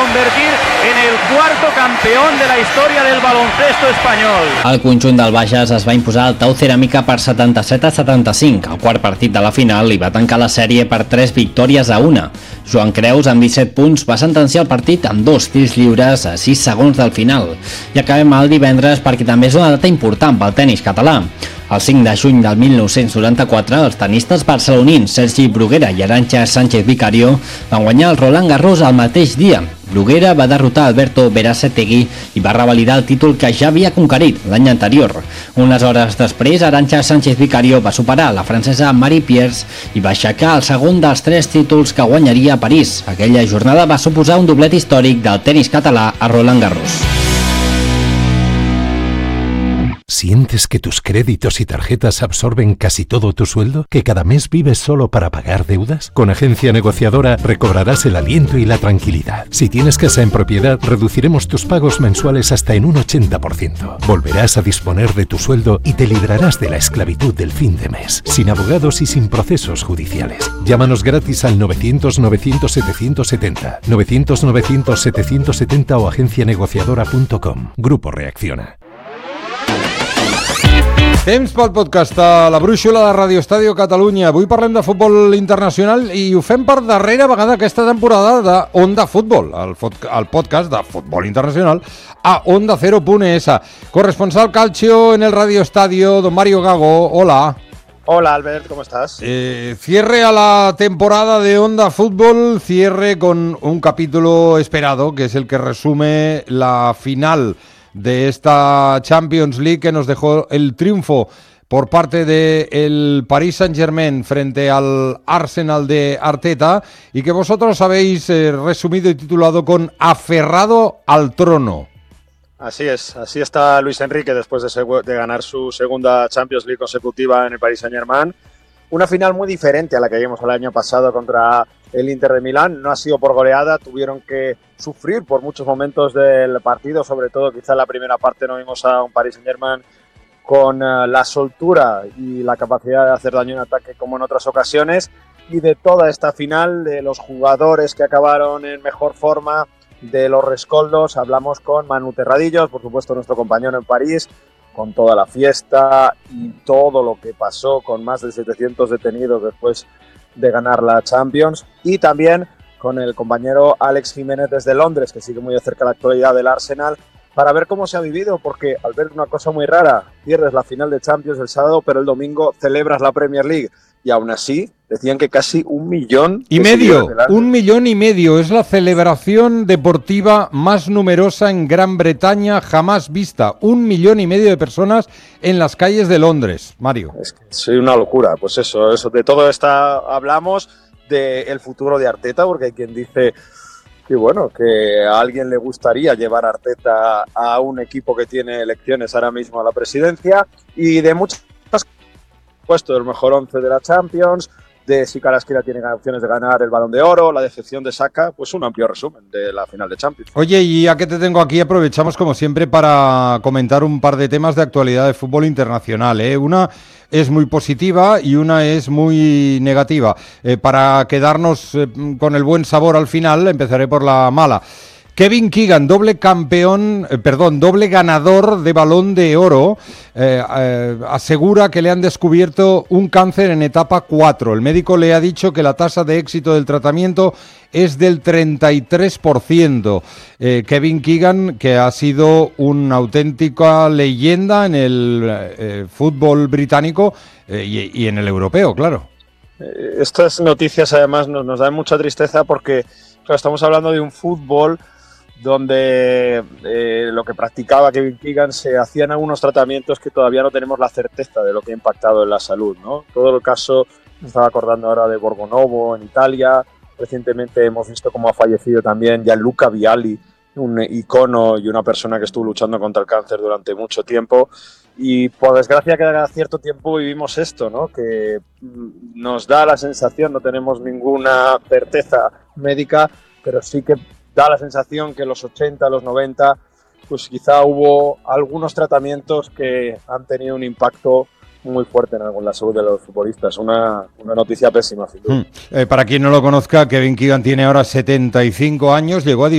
convertir en el cuarto campeón de la historia del baloncesto espanyol. El conjunt del Bages es va imposar al Tau Ceràmica per 77-75. El quart partit de la final i va tancar la sèrie per 3 victòries a 1. Joan Creus, amb 17 punts, va sentenciar el partit amb 2 tirs lliures a 6 segons del final. I acabem el divendres perquè també és una data important pel tenis català. El 5 de juny del 1994, els tenistes barcelonins Sergi Bruguera i Arantxa Sánchez Vicario van guanyar el Roland Garros el mateix dia. Bruguera va derrotar Alberto Berasategui i va revalidar el títol que ja havia conquerit l'any anterior. Unes hores després, Arantxa Sánchez Vicario va superar la francesa Marie Pierce i va aixecar el segon dels 3 títols que guanyaria a París. Aquella jornada va suposar un doblet històric del tenis català a Roland Garros. ¿Sientes que tus créditos y tarjetas absorben casi todo tu sueldo? ¿Que cada mes vives solo para pagar deudas? Con Agencia Negociadora recobrarás el aliento y la tranquilidad. Si tienes casa en propiedad, reduciremos tus pagos mensuales hasta en un 80%. Volverás a disponer de tu sueldo y te librarás de la esclavitud del fin de mes, sin abogados y sin procesos judiciales. Llámanos gratis al 900-900-770, 900-900-770 o agencianegociadora.com. Grupo Reacciona. Temps pel podcast a la brúixola de Radio Estadio Catalunya. Avui parlem de futbol internacional i ho fem per darrera vegada aquesta temporada de Onda Futbol, el podcast de futbol internacional a Onda 0.es. Corresponsal Calcio en el Radio Estadio, don Mario Gago, hola. Hola Albert, ¿cómo estás? Cierre a la temporada de Onda Fútbol, cierre con un capítulo esperado que es el que resume la final de esta Champions League que nos dejó el triunfo por parte del Paris Saint-Germain frente al Arsenal de Arteta y que vosotros habéis resumido y titulado con Aferrado al trono. Así es, así está Luis Enrique después de ganar su segunda Champions League consecutiva en el Paris Saint-Germain. Una final muy diferente a la que vimos el año pasado contra el Inter de Milán. No ha sido por goleada, tuvieron que sufrir por muchos momentos del partido, sobre todo quizá en la primera parte no vimos a un Paris Saint-Germain con la soltura y la capacidad de hacer daño en ataque como en otras ocasiones, y de toda esta final, de los jugadores que acabaron en mejor forma, de los rescoldos, hablamos con Manu Terradillos, por supuesto nuestro compañero en París, con toda la fiesta y todo lo que pasó con más de 700 detenidos después de ganar la Champions, y también con el compañero Alex Jiménez desde Londres, que sigue muy de cerca la actualidad del Arsenal, para ver cómo se ha vivido, porque al ver una cosa muy rara, pierdes la final de Champions el sábado, pero el domingo celebras la Premier League, y aún así decían que casi 1,5 millones. 1,5 millones. Es la celebración deportiva más numerosa en Gran Bretaña jamás vista. 1,5 millones de personas en las calles de Londres, Mario. Es que es una locura. Pues eso, de todo esto hablamos, del futuro de Arteta, porque hay quien dice que bueno, que a alguien le gustaría llevar a Arteta a un equipo que tiene elecciones ahora mismo a la presidencia, y de muchas puesto el mejor 11 de la Champions, de si Kvaratskhelia tiene opciones de ganar el Balón de Oro, la decepción de Saka, pues un amplio resumen de la final de Champions. Oye, y ya que te tengo aquí, aprovechamos como siempre para comentar un par de temas de actualidad de fútbol internacional, ¿eh? Una es muy positiva y una es muy negativa. Para quedarnos con el buen sabor al final, empezaré por la mala. Kevin Keegan, doble ganador de Balón de Oro, asegura que le han descubierto un cáncer en etapa 4. El médico le ha dicho que la tasa de éxito del tratamiento es del 33%. Kevin Keegan, que ha sido una auténtica leyenda en el fútbol británico y en el europeo, claro. Estas noticias además nos dan mucha tristeza porque claro, estamos hablando de un fútbol donde lo que practicaba Kevin Keegan, se hacían algunos tratamientos que todavía no tenemos la certeza de lo que ha impactado en la salud, ¿no? Todo el caso, me estaba acordando ahora de Borgonovo en Italia, recientemente hemos visto cómo ha fallecido también Gianluca Vialli, un icono y una persona que estuvo luchando contra el cáncer durante mucho tiempo, y por desgracia cada cierto tiempo vivimos esto, ¿no? Que nos da la sensación, no tenemos ninguna certeza médica, pero sí que da la sensación que en los 80, los 90, pues quizá hubo algunos tratamientos que han tenido un impacto muy fuerte en la salud de los futbolistas. Una noticia pésima, sin duda. Para quien no lo conozca, Kevin Keegan tiene ahora 75 años, llegó a